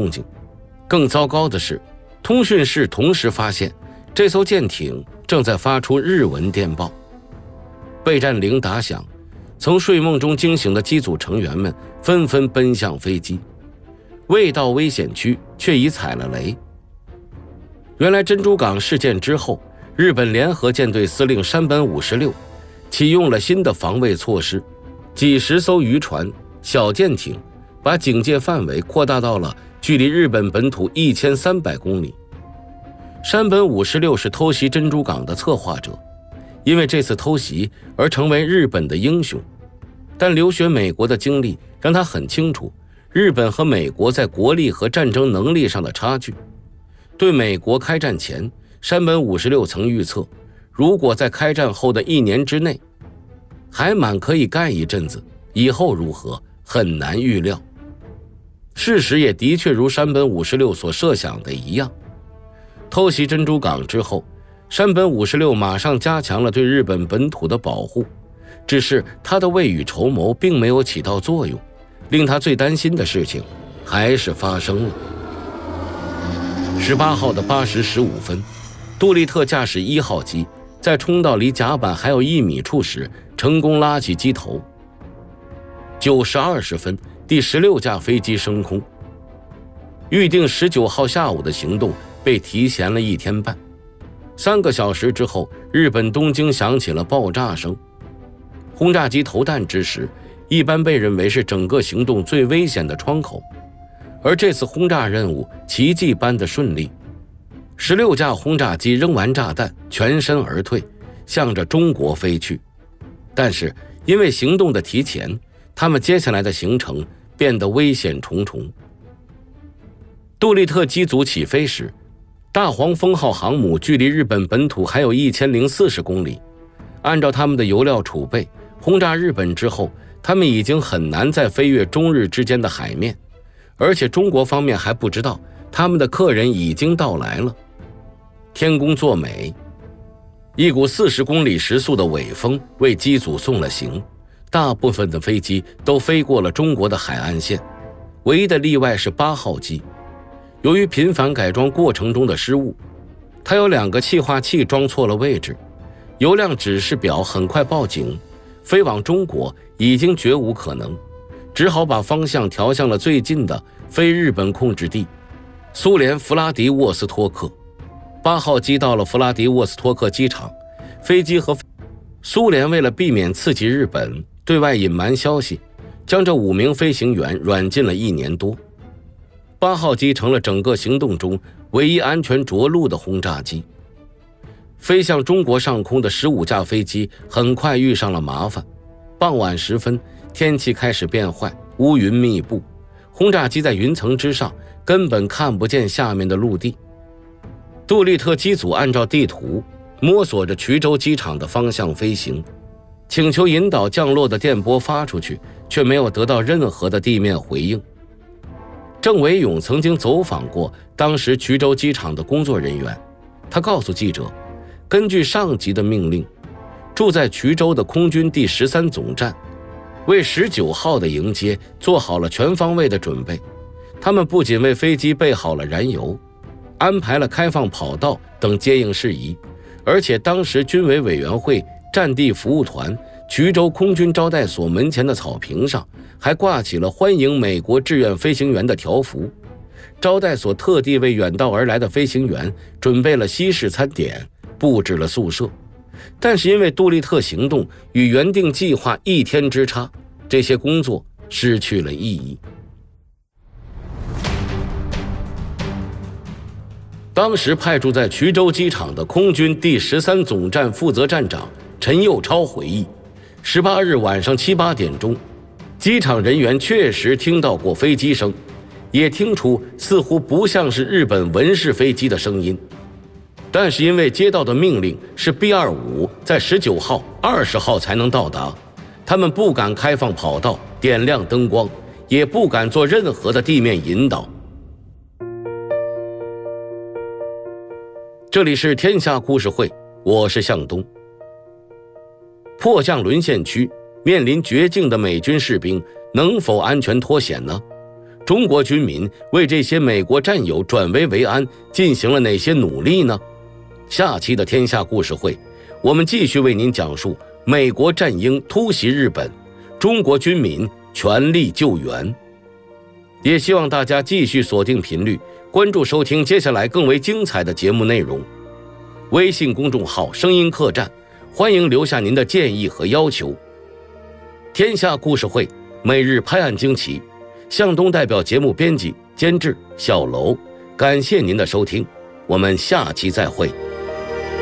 动静。更糟糕的是，通讯室同时发现这艘舰艇正在发出日文电报。备战铃打响，从睡梦中惊醒的机组成员们纷纷奔向飞机，未到危险区却已踩了雷。原来珍珠港事件之后，日本联合舰队司令山本五十六启用了新的防卫措施，几十艘渔船、小舰艇把警戒范围扩大到了距离日本本土1300公里。山本五十六是偷袭珍珠港的策划者，因为这次偷袭而成为日本的英雄。但留学美国的经历让他很清楚日本和美国在国力和战争能力上的差距。对美国开战前，山本五十六曾预测，如果在开战后的1年之内，海满可以干一阵子，以后如何很难预料。事实也的确如山本五十六所设想的一样，偷袭珍珠港之后，山本五十六马上加强了对日本本土的保护，只是他的未雨绸缪并没有起到作用，令他最担心的事情还是发生了。18号的8时15分，杜立特驾驶1号机在冲到离甲板还有1米处时，成功拉起机头。9时20分，第16架飞机升空。预定19号下午的行动被提前了1天半。3个小时之后，日本东京响起了爆炸声。轰炸机投弹之时，一般被认为是整个行动最危险的窗口，而这次轰炸任务奇迹般的顺利。16架轰炸机扔完炸弹，全身而退，向着中国飞去。但是因为行动的提前，他们接下来的行程变得危险重重。杜立特机组起飞时，大黄蜂号航母距离日本本土还有1040公里。按照他们的油料储备，轰炸日本之后，他们已经很难再飞越中日之间的海面，而且中国方面还不知道他们的客人已经到来了。天公作美，一股40公里时速的尾风为机组送了行，大部分的飞机都飞过了中国的海岸线，唯一的例外是8号机。由于频繁改装过程中的失误，它有2个气化器装错了位置，油量指示表很快报警，飞往中国已经绝无可能，只好把方向调向了最近的非日本控制地苏联弗拉迪沃斯托克。8号机到了弗拉迪沃斯托克机场，飞机和苏联为了避免刺激日本，对外隐瞒消息，将这5名飞行员软禁了1年多。8号机成了整个行动中唯一安全着陆的轰炸机。飞向中国上空的15架飞机很快遇上了麻烦。傍晚时分，天气开始变坏，乌云密布，轰炸机在云层之上，根本看不见下面的陆地。杜立特机组按照地图摸索着衢州机场的方向飞行，请求引导降落的电波发出去，却没有得到任何的地面回应。郑维勇曾经走访过当时衢州机场的工作人员，他告诉记者，根据上级的命令，住在衢州的空军第13总站为19号的迎接做好了全方位的准备。他们不仅为飞机备好了燃油，安排了开放跑道等接应事宜，而且当时军委委员会战地服务团衢州空军招待所门前的草坪上还挂起了欢迎美国志愿飞行员的条幅。招待所特地为远道而来的飞行员准备了西式餐点，布置了宿舍。但是因为杜立特行动与原定计划1天之差，这些工作失去了意义。当时派驻在衢州机场的空军第13总站负责站长陈佑超回忆，18日晚上7、8点钟，机场人员确实听到过飞机声，也听出似乎不像是日本文式飞机的声音。但是因为接到的命令是 B-25 在19号、20号才能到达，他们不敢开放跑道、点亮灯光，也不敢做任何的地面引导。这里是天下故事会，我是向东。迫降沦陷区面临绝境的美军士兵能否安全脱险呢？ 中国军民为这些美国战友转危为安进行了哪些努力呢？下期的天下故事会，我们继续为您讲述美国战鹰突袭日本，中国军民全力救援。也希望大家继续锁定频率，关注收听接下来更为精彩的节目内容。微信公众号声音客栈，欢迎留下您的建议和要求。天下故事会每日拍案惊奇，向东代表节目编辑监制小楼，感谢您的收听，我们下期再会。